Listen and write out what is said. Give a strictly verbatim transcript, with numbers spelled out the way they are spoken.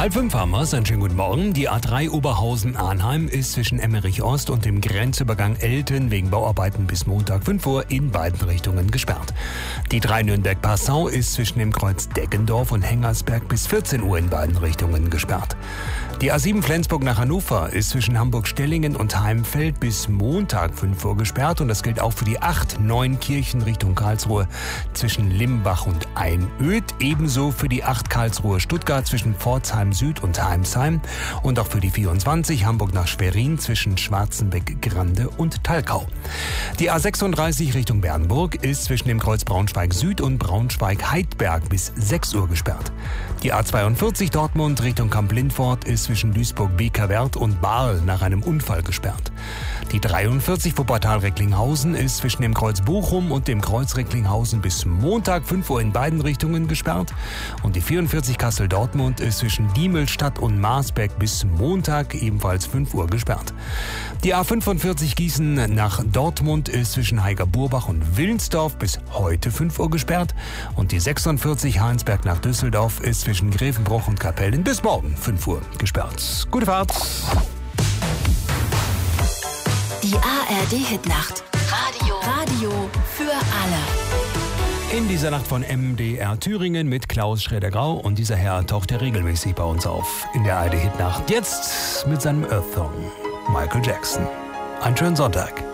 Halb fünf haben wir's, einen schönen guten Morgen. Die A drei Oberhausen-Arnheim ist zwischen Emmerich Ost und dem Grenzübergang Elten wegen Bauarbeiten bis Montag fünf Uhr in beiden Richtungen gesperrt. Die drei Nürnberg-Passau ist zwischen dem Kreuz Deggendorf und Hengersberg bis vierzehn Uhr in beiden Richtungen gesperrt. Die A sieben Flensburg nach Hannover ist zwischen Hamburg-Stellingen und Heimfeld bis Montag fünf Uhr gesperrt und das gilt auch für die acht Neunkirchen Richtung Karlsruhe zwischen Limbach und Einöd, ebenso für die acht Karlsruhe-Stuttgart zwischen Pforzheim Süd und Heimsheim und auch für die vierundzwanzig Hamburg nach Schwerin zwischen Schwarzenbeck-Grande und Talkau. Die A sechsunddreißig Richtung Bernburg ist zwischen dem Kreuz Braunschweig Süd und Braunschweig-Heidberg bis sechs Uhr gesperrt. Die A zweiundvierzig Dortmund Richtung Kamp-Lindfort ist zwischen Duisburg-Bekerwerth und Baarl nach einem Unfall gesperrt. Die dreiundvierzig Wuppertal-Recklinghausen ist zwischen dem Kreuz Bochum und dem Kreuz Recklinghausen bis Montag fünf Uhr in beiden Richtungen gesperrt. Und die vierundvierzig Kassel-Dortmund ist zwischen Diemelstadt und Marsberg bis Montag ebenfalls fünf Uhr gesperrt. Die A fünfundvierzig Gießen nach Dortmund ist zwischen Heiger-Burbach und Wilnsdorf bis heute fünf Uhr gesperrt. Und die sechsundvierzig Heinsberg nach Düsseldorf ist zwischen Grevenbruch und Kapellen bis morgen fünf Uhr gesperrt. Gute Fahrt! Die A R D-Hitnacht. Radio. Radio für alle. In dieser Nacht von M D R Thüringen mit Klaus Schraeder-Grau und dieser Herr taucht ja regelmäßig bei uns auf in der A R D-Hitnacht. Jetzt mit seinem Earth Song Michael Jackson. Einen schönen Sonntag.